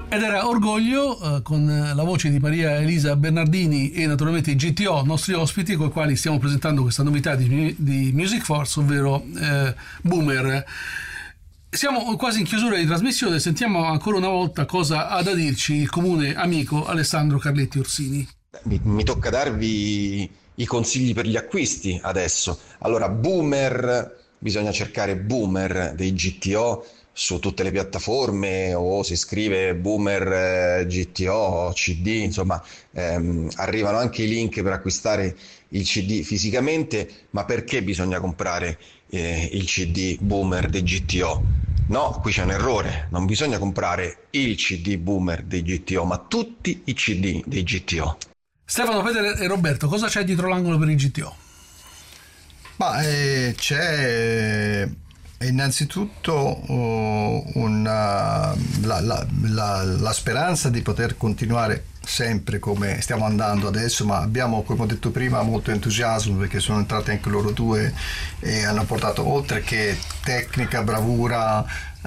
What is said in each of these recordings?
Ed era Orgoglio con la voce di Maria Elisa Bernardini e naturalmente i GTO, nostri ospiti, con i quali stiamo presentando questa novità di Music Force, ovvero Boomer. Siamo quasi in chiusura di trasmissione, sentiamo ancora una volta cosa ha da dirci il comune amico Alessandro Carletti Orsini. Mi tocca darvi i consigli per gli acquisti adesso. Allora, Boomer, bisogna cercare Boomer dei GTO su tutte le piattaforme, o si scrive Boomer GTO, CD, insomma, arrivano anche i link per acquistare il CD fisicamente. Ma perché bisogna comprare il CD Boomer dei GTO? No, qui c'è un errore, non bisogna comprare il CD Boomer dei GTO, ma tutti i CD dei GTO. Stefano, Peter e Roberto, cosa c'è dietro l'angolo per il GTO? Ma c'è innanzitutto la speranza di poter continuare sempre come stiamo andando adesso, ma abbiamo, come ho detto prima, molto entusiasmo, perché sono entrati anche loro due e hanno portato, oltre che tecnica, bravura,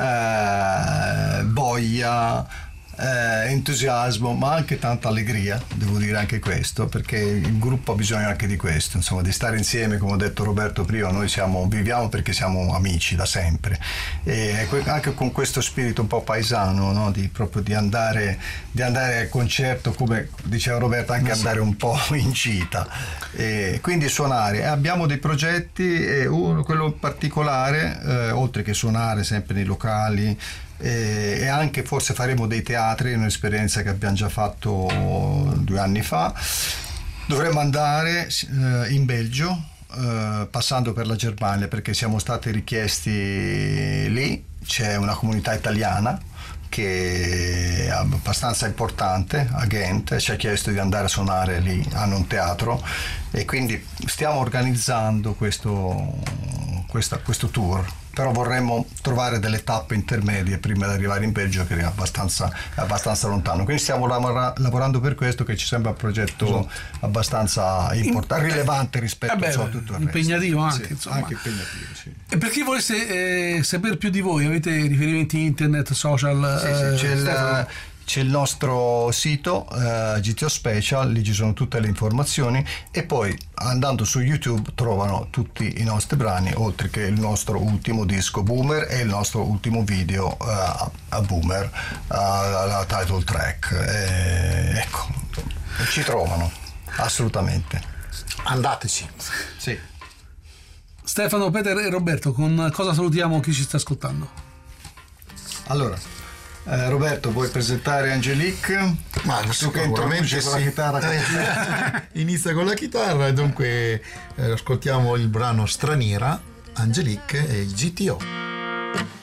voglia, entusiasmo, ma anche tanta allegria, devo dire anche questo, perché il gruppo ha bisogno anche di questo, insomma, di stare insieme. Come ho detto Roberto prima, noi viviamo perché siamo amici da sempre, e anche con questo spirito un po' paesano, no? Proprio di andare al concerto, come diceva Roberto, anche andare un po' in gita, e quindi suonare. Abbiamo dei progetti, quello in particolare, oltre che suonare sempre nei locali, e anche forse faremo dei teatri, un'esperienza che abbiamo già fatto 2 anni fa. Dovremmo andare in Belgio, passando per la Germania, perché siamo stati richiesti lì. C'è una comunità italiana che è abbastanza importante a Ghent, ci ha chiesto di andare a suonare lì, hanno un teatro, e quindi stiamo organizzando questo tour. Però vorremmo trovare delle tappe intermedie prima di arrivare in Belgio, che è abbastanza lontano. Quindi stiamo lavorando per questo, che ci sembra un progetto abbastanza importante, rilevante rispetto a tutto il resto. Impegnativo anche, sì, insomma. Anche impegnativo, sì. E per chi volesse sapere più di voi, avete riferimenti internet, social? Sì, c'è il nostro sito GTO Special, lì ci sono tutte le informazioni, e poi andando su YouTube trovano tutti i nostri brani, oltre che il nostro ultimo disco Boomer e il nostro ultimo video a Boomer, la title track. Ecco, ci trovano assolutamente. Andateci. Sì. Stefano, Peter e Roberto, con cosa salutiamo chi ci sta ascoltando? Allora, Roberto, vuoi presentare Angelique? Ma tu che introduci con la chitarra. Inizia con la chitarra, e dunque ascoltiamo il brano Straniera, Angelique e GTO.